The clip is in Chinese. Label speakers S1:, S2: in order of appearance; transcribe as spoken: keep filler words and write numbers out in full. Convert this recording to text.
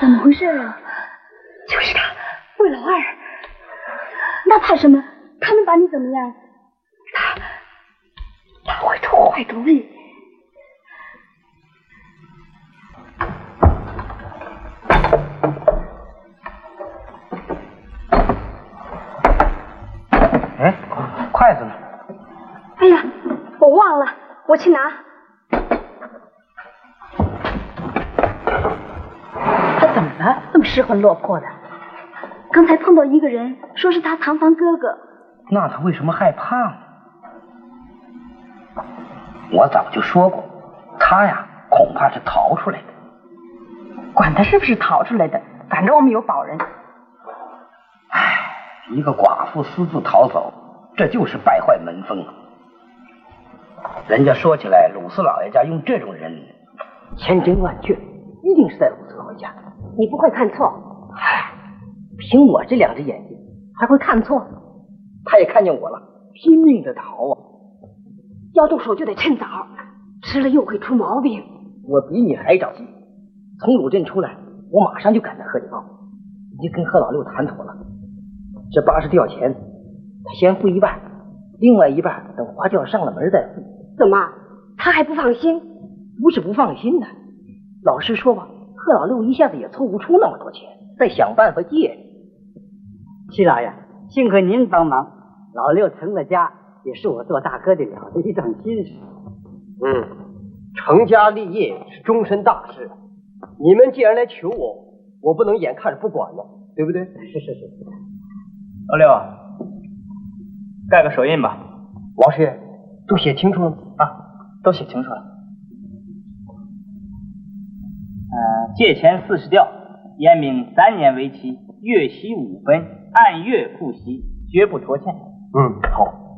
S1: 怎么回事啊？就是他，魏老二。那怕什么？他能把你怎么样？他他会出坏主意。
S2: 哎，筷子呢？
S1: 哎呀，我忘了，我去拿。他怎么了？这么失魂落魄的？刚才碰到一个人，说是他堂房哥哥。
S2: 那他为什么害怕呢？我早就说过，他呀，恐怕是逃出来的。
S1: 管他是不是逃出来的，反正我们有保人。
S2: 唉，一个寡妇私自逃走，这就是败坏门风啊！人家说起来，鲁四老爷家用这种人，千真万确，一定是在鲁四老爷家。
S1: 你不会看错。
S2: 唉，凭我这两只眼睛，还会看错？他也看见我了，拼命的逃啊！
S1: 要动手就得趁早，吃了又会出毛病。
S2: 我比你还着急。从鲁镇出来，我马上就赶到贺家堡，已经跟贺老六谈妥了。这八十吊钱，他先付一半，另外一半等花轿上了门再付。
S1: 怎么？他还不放心？
S2: 不是不放心的，老实说吧，贺老六一下子也凑不出那么多钱，再想办法借。七老爷，幸亏您帮忙，老六成了家，也是我做大哥的了得一桩心事。
S3: 嗯，成家立业是终身大事，你们既然来求我，我不能眼看着不管了，对不对？
S2: 是是是。
S4: 老六，盖个手印吧。
S3: 王师爷，都写清楚了吗？
S4: 啊，都写清楚了。呃，借钱四十吊，严明三年为期，月息五分，按月付息，绝不拖欠。
S3: 嗯，好。